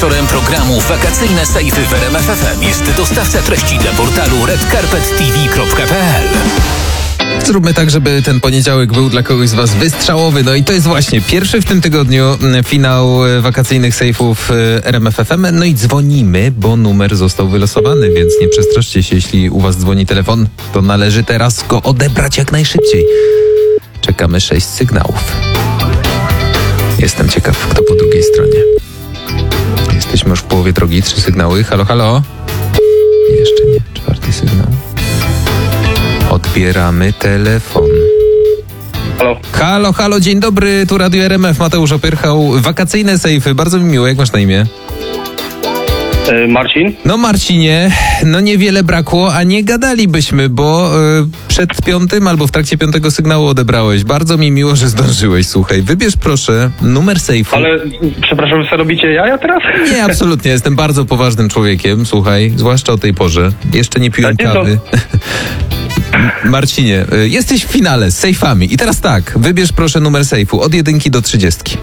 Sponsorem programu Wakacyjne Sejfy w RMF FM jest dostawca treści dla portalu redcarpettv.pl. Zróbmy tak, żeby ten poniedziałek był dla kogoś z Was wystrzałowy. No i to jest właśnie pierwszy w tym tygodniu finał wakacyjnych sejfów RMF FM. No i dzwonimy, bo numer został wylosowany, więc nie przestraszcie się, jeśli u Was dzwoni telefon, to należy teraz go odebrać jak najszybciej. Czekamy 6 sygnałów. Jestem ciekaw, kto po drugiej stronie. Jesteśmy już w połowie drogi, 3 sygnały. Halo, halo? Jeszcze nie, 4 sygnał. Odbieramy telefon. Halo. Halo, halo, dzień dobry, tu Radio RMF, Mateusz Opyrchał. Wakacyjne sejfy, bardzo mi miło, jak masz na imię? Marcin? No Marcinie, no niewiele brakło, a nie gadalibyśmy, bo przed 5 albo w trakcie 5 sygnału odebrałeś. Bardzo mi miło, że zdążyłeś, słuchaj. Wybierz proszę numer sejfu. Ale, przepraszam, że sobie robicie jaja teraz? Nie, absolutnie, jestem bardzo poważnym człowiekiem, słuchaj, zwłaszcza o tej porze. Jeszcze nie piłem kawy. Marcinie, jesteś w finale z sejfami i teraz tak, wybierz proszę numer sejfu od 1 do 30.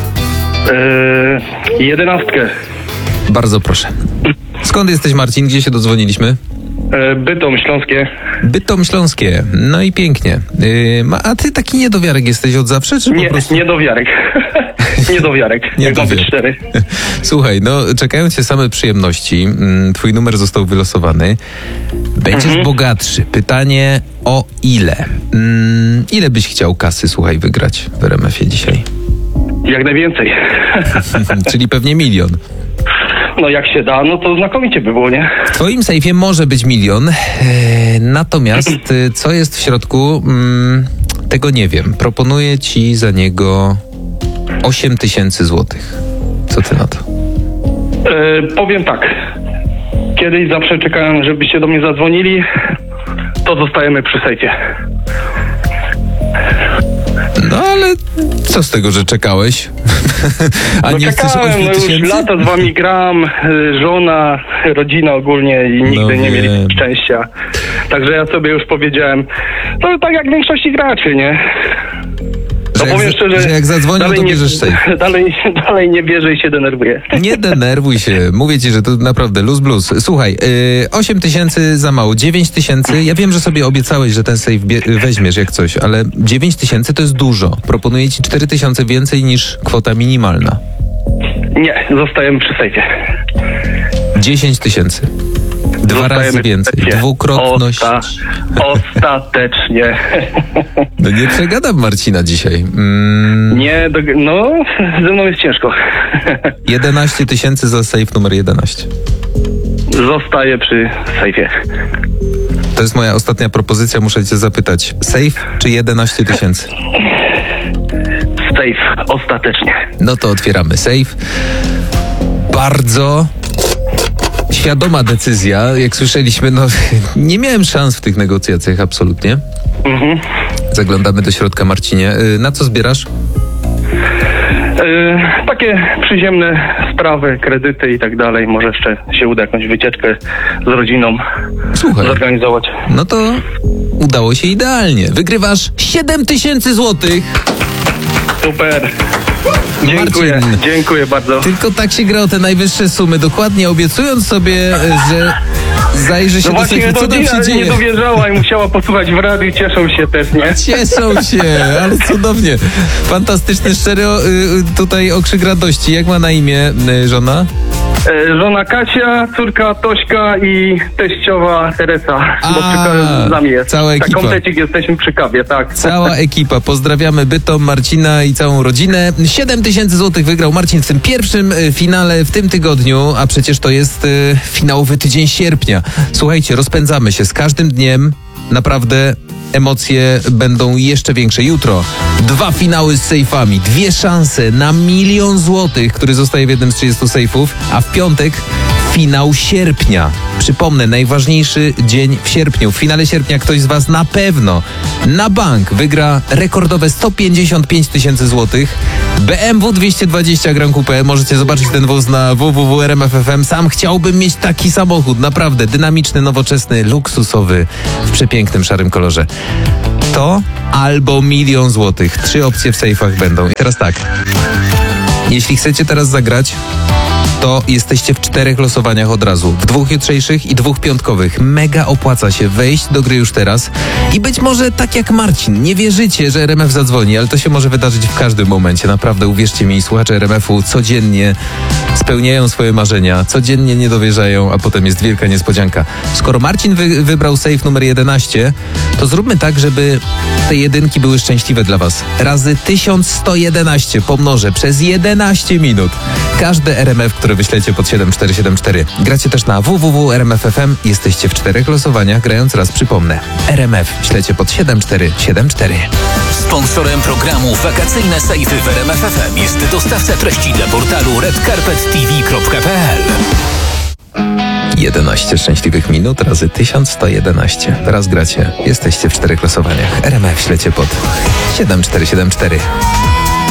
11. Bardzo proszę. Skąd jesteś, Marcin? Gdzie się dodzwoniliśmy? Bytom Śląskie. Bytom Śląskie. No i pięknie. A ty taki niedowiarek jesteś od zawsze, czy po prostu... Niedowiarek. Niedowiarek. Jak mam być 4. Słuchaj, no czekają cię same przyjemności. Twój numer został wylosowany. Będziesz bogatszy. Pytanie o ile? Ile byś chciał kasy, słuchaj, wygrać w RMF-ie dzisiaj? Jak najwięcej. Czyli pewnie 1 000 000. No jak się da, no to znakomicie by było, nie? W twoim sejfie może być 1 000 000, natomiast co jest w środku, tego nie wiem. Proponuję ci za niego 8 000 złotych. Co ty na to? Powiem tak. Kiedyś zawsze czekałem, żebyście do mnie zadzwonili, to zostajemy przy sejfie. No ale co z tego, że czekałeś? A no nie czekałem, chcesz 8 000 już lata z wami gram, żona, rodzina ogólnie i nigdy nie mieli szczęścia. Także ja sobie już powiedziałem, to tak jak większości graczy, nie? No powiem szczerze, że jak zadzwonią, to bierzesz sejf. Dalej nie bierze i się denerwuję. Nie denerwuj się. Mówię ci, że to naprawdę luz blues. Słuchaj, 8 000 za mało, 9 000. Ja wiem, że sobie obiecałeś, że ten sejf weźmiesz jak coś, ale 9 000 to jest dużo. Proponuję ci 4 000 więcej niż kwota minimalna. Nie, zostajemy przy sejfie. 10 000. 2 razy więcej. Dwukrotność. Ostatecznie. No nie przegadam Marcina dzisiaj. Nie, no ze mną jest ciężko. 11 000 za sejf numer 11. Zostaję przy sejfie. To jest moja ostatnia propozycja, muszę cię zapytać. Sejf czy 11 000? Sejf, ostatecznie. No to otwieramy sejf. Bardzo świadoma decyzja, jak słyszeliśmy, no nie miałem szans w tych negocjacjach absolutnie. Zaglądamy do środka, Marcinie. Na co zbierasz? Takie przyziemne sprawy, kredyty i tak dalej. Może jeszcze się uda jakąś wycieczkę z rodziną zorganizować. No to udało się idealnie. Wygrywasz 7 000 złotych. Super. Dziękuję bardzo. Tylko tak się gra o te najwyższe sumy, dokładnie obiecując sobie, że zajrzy się do sejfu. Co tam się dzieje? Nie dowierzała i musiała posłuchać w radiu, cieszą się też, nie? Cieszą się, ale cudownie. Fantastyczny, szczery tutaj okrzyk radości. Jak ma na imię żona? Żona Kasia, córka Tośka i teściowa Teresa. Bo z nami jest. Cała ekipa. Tak, komplecik, jesteśmy przy kawie, tak. Cała ekipa. Pozdrawiamy Bytom, Marcina i całą rodzinę. 7 000 złotych wygrał Marcin w tym pierwszym finale w tym tygodniu, a przecież to jest finałowy tydzień sierpnia. Słuchajcie, rozpędzamy się z każdym dniem. Naprawdę emocje będą jeszcze większe. Jutro 2 finały z sejfami, 2 szanse na 1 000 000 złotych, który zostaje w jednym z 30 sejfów, a w piątek finał sierpnia. Przypomnę, najważniejszy dzień w sierpniu. W finale sierpnia ktoś z was na pewno na bank wygra rekordowe 155 000 złotych. BMW 220 Grand Coupe. Możecie zobaczyć ten wóz na www.rmf.fm. Sam chciałbym mieć taki samochód. Naprawdę dynamiczny, nowoczesny, luksusowy, w przepięknym szarym kolorze. To albo 1 000 000 złotych. 3 opcje w sejfach będą. I teraz tak. Jeśli chcecie teraz zagrać, to jesteście w 4 losowaniach od razu. W 2 jutrzejszych i 2 piątkowych. Mega opłaca się wejść do gry już teraz. I być może tak jak Marcin, nie wierzycie, że RMF zadzwoni, ale to się może wydarzyć w każdym momencie. Naprawdę, uwierzcie mi, słuchacze RMF-u codziennie spełniają swoje marzenia, codziennie nie dowierzają, a potem jest wielka niespodzianka. Skoro Marcin wybrał safe numer 11, to zróbmy tak, żeby te jedynki były szczęśliwe dla was. Razy 1111 pomnożę przez 11 minut. Każde RMF, które wyślecie pod 7474. Gracie też na www.rmf.fm. Jesteście w 4 losowaniach, grając raz przypomnę. RMF ślecie pod 7474. Sponsorem programu Wakacyjne Sejfy w RMF FM jest dostawca treści dla portalu redcarpettv.pl. 11 szczęśliwych minut razy 1111. Teraz gracie. Jesteście w 4 losowaniach. RMF ślecie pod 7474.